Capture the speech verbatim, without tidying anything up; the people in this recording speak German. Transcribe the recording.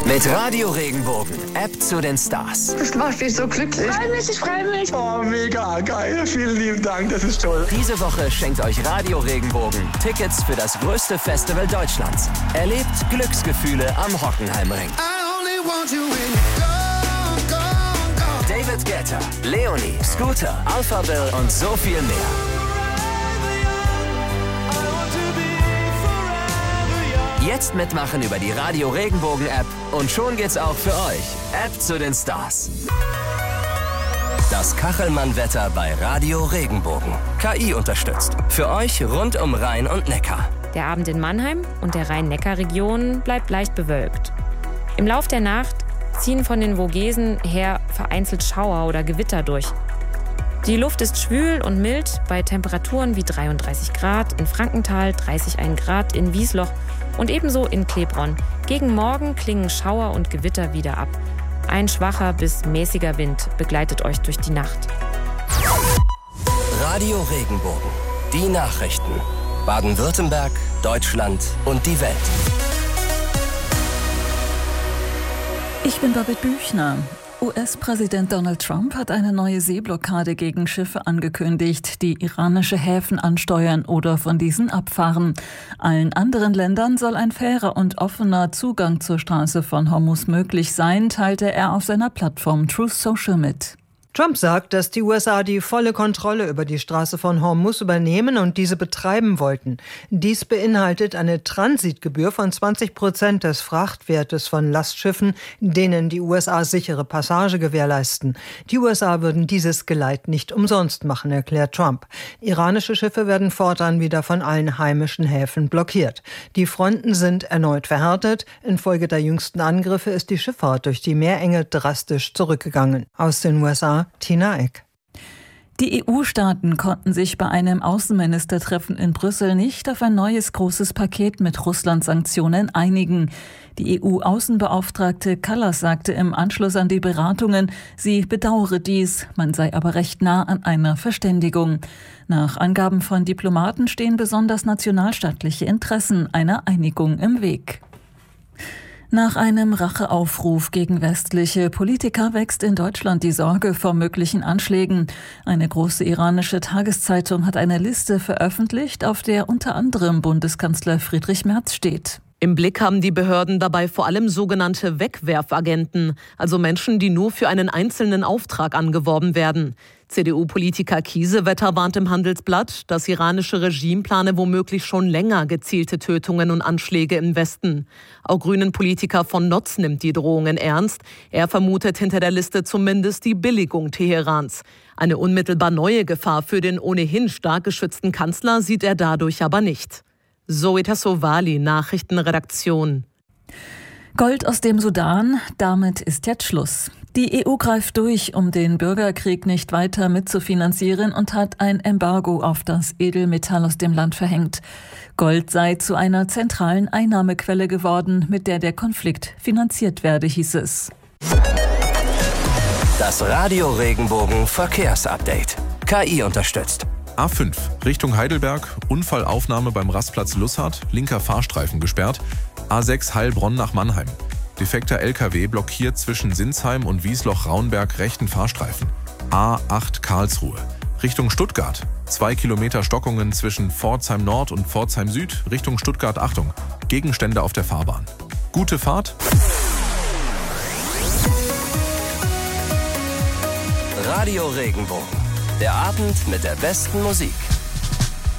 Mit Radio Regenbogen, App zu den Stars. Das macht mich so glücklich. Ich freue mich, ich freue mich. Oh, mega geil. Vielen lieben Dank, das ist toll. Diese Woche schenkt euch Radio Regenbogen Tickets für das größte Festival Deutschlands. Erlebt Glücksgefühle am Hockenheimring. David Guetta, Leonie, Scooter, Alphaville und so viel mehr. Jetzt mitmachen über die Radio Regenbogen App und schon geht's auch für euch. App zu den Stars. Das Kachelmann-Wetter bei Radio Regenbogen. K I unterstützt. Für euch rund um Rhein und Neckar. Der Abend in Mannheim und der Rhein-Neckar-Region bleibt leicht bewölkt. Im Lauf der Nacht ziehen von den Vogesen her vereinzelt Schauer oder Gewitter durch. Die Luft ist schwül und mild bei Temperaturen wie dreiunddreißig Grad in Frankenthal, dreißig Komma eins Grad in Wiesloch und ebenso in Klebronn. Gegen Morgen klingen Schauer und Gewitter wieder ab. Ein schwacher bis mäßiger Wind begleitet euch durch die Nacht. Radio Regenbogen. Die Nachrichten. Baden-Württemberg, Deutschland und die Welt. Ich bin David Büchner. U S-Präsident Donald Trump hat eine neue Seeblockade gegen Schiffe angekündigt, die iranische Häfen ansteuern oder von diesen abfahren. Allen anderen Ländern soll ein fairer und offener Zugang zur Straße von Hormuz möglich sein, teilte er auf seiner Plattform Truth Social mit. Trump sagt, dass die U S A die volle Kontrolle über die Straße von Hormuz übernehmen und diese betreiben wollten. Dies beinhaltet eine Transitgebühr von zwanzig Prozent des Frachtwertes von Lastschiffen, denen die U S A sichere Passage gewährleisten. Die U S A würden dieses Geleit nicht umsonst machen, erklärt Trump. Iranische Schiffe werden fortan wieder von allen heimischen Häfen blockiert. Die Fronten sind erneut verhärtet. Infolge der jüngsten Angriffe ist die Schifffahrt durch die Meerenge drastisch zurückgegangen. Aus den U S A Tina Eck. Die E U-Staaten konnten sich bei einem Außenministertreffen in Brüssel nicht auf ein neues großes Paket mit Russland-Sanktionen einigen. Die E U-Außenbeauftragte Kallas sagte im Anschluss an die Beratungen, sie bedauere dies, man sei aber recht nah an einer Verständigung. Nach Angaben von Diplomaten stehen besonders nationalstaatliche Interessen einer Einigung im Weg. Nach einem Racheaufruf gegen westliche Politiker wächst in Deutschland die Sorge vor möglichen Anschlägen. Eine große iranische Tageszeitung hat eine Liste veröffentlicht, auf der unter anderem Bundeskanzler Friedrich Merz steht. Im Blick haben die Behörden dabei vor allem sogenannte Wegwerfagenten, also Menschen, die nur für einen einzelnen Auftrag angeworben werden. C D U-Politiker Kiesewetter warnt im Handelsblatt, das iranische Regime plane womöglich schon länger gezielte Tötungen und Anschläge im Westen. Auch Grünen-Politiker von Notz nimmt die Drohungen ernst. Er vermutet hinter der Liste zumindest die Billigung Teherans. Eine unmittelbar neue Gefahr für den ohnehin stark geschützten Kanzler sieht er dadurch aber nicht. Zoe Tassovali, Nachrichtenredaktion. Gold aus dem Sudan, damit ist jetzt Schluss. Die E U greift durch, um den Bürgerkrieg nicht weiter mitzufinanzieren und hat ein Embargo auf das Edelmetall aus dem Land verhängt. Gold sei zu einer zentralen Einnahmequelle geworden, mit der der Konflikt finanziert werde, hieß es. Das Radio Regenbogen Verkehrsupdate. K I unterstützt. A fünf Richtung Heidelberg, Unfallaufnahme beim Rastplatz Lussard, linker Fahrstreifen gesperrt. A sechs Heilbronn nach Mannheim. Defekter L K W blockiert zwischen Sinsheim und Wiesloch-Raunberg rechten Fahrstreifen. A acht Karlsruhe. Richtung Stuttgart. Zwei Kilometer Stockungen zwischen Pforzheim Nord und Pforzheim Süd. Richtung Stuttgart, Achtung. Gegenstände auf der Fahrbahn. Gute Fahrt. Radio Regenbogen. Der Abend mit der besten Musik.